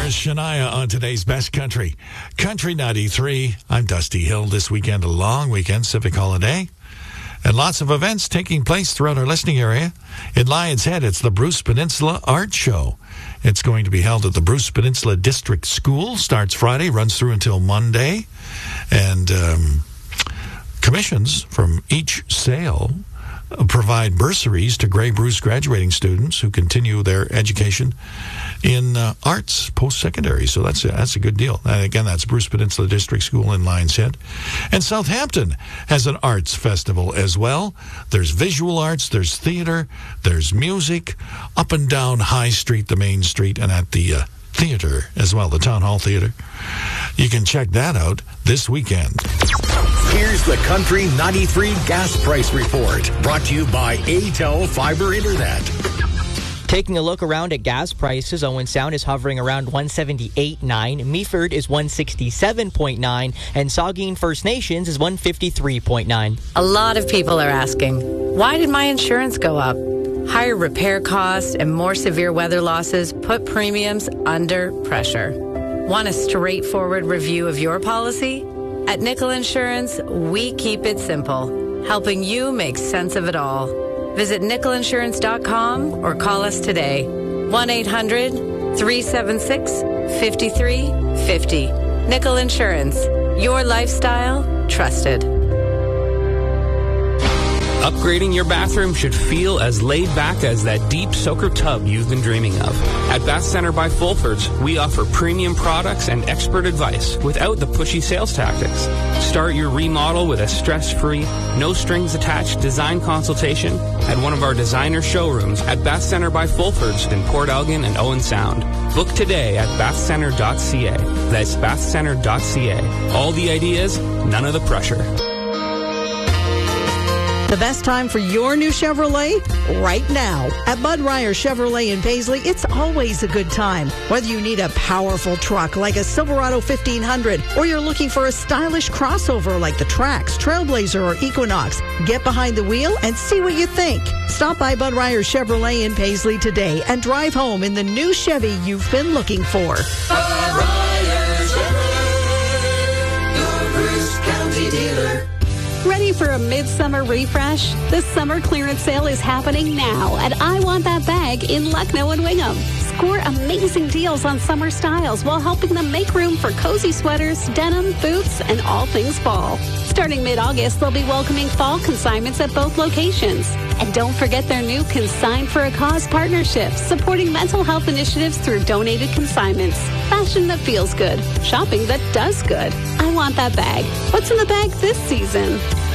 Here's Shania on today's Best Country. Country 93. I'm Dusty Hill. This weekend, a long weekend, civic holiday. And lots of events taking place throughout our listening area. In Lions Head, it's the Bruce Peninsula Art Show. It's going to be held at the Bruce Peninsula District School. Starts Friday, runs through until Monday. And commissions from each sale provide bursaries to Grey Bruce graduating students who continue their education in arts post-secondary. So that's a good deal. And again, that's Bruce Peninsula District School in Lions Head. And Southampton has an arts festival as well. There's visual arts, there's theater, there's music, up and down High Street, the main street, and at the theater as well, the Town Hall Theater. You can check that out this weekend. Here's the Country 93 Gas Price Report, brought to you by ATEL Fiber Internet. Taking a look around at gas prices, Owen Sound is hovering around 178.9, Meaford is 167.9, and Saugeen First Nations is 153.9. A lot of people are asking, why did my insurance go up? Higher repair costs and more severe weather losses put premiums under pressure. Want a straightforward review of your policy? At Nickel Insurance, we keep it simple, helping you make sense of it all. Visit nickelinsurance.com or call us today. 1-800-376-5350. Nickel Insurance, your lifestyle, trusted. Upgrading your bathroom should feel as laid back as that deep soaker tub you've been dreaming of. At Bath Center by Fulfords, we offer premium products and expert advice without the pushy sales tactics. Start your remodel with a stress-free, no-strings-attached design consultation at one of our designer showrooms at Bath Center by Fulfords in Port Elgin and Owen Sound. Book today at bathcenter.ca. That's bathcenter.ca. All the ideas, none of the pressure. The best time for your new Chevrolet? Right now. At Bud Ryer Chevrolet in Paisley, it's always a good time. Whether you need a powerful truck like a Silverado 1500 or you're looking for a stylish crossover like the Trax, Trailblazer, or Equinox, get behind the wheel and see what you think. Stop by Bud Ryer Chevrolet in Paisley today and drive home in the new Chevy you've been looking for. Bud Ryer Chevrolet, your Bruce County dealer. Ready for a midsummer refresh? The summer clearance sale is happening now at I Want That Bag in Lucknow and Wingham. Score amazing deals on summer styles while helping them make room for cozy sweaters, denim, boots, and all things fall. Starting mid-August, they'll be welcoming fall consignments at both locations. And don't forget their new Consign for a Cause partnership, supporting mental health initiatives through donated consignments. Fashion that feels good. Shopping that does good. I Want That Bag. What's in the bag this season?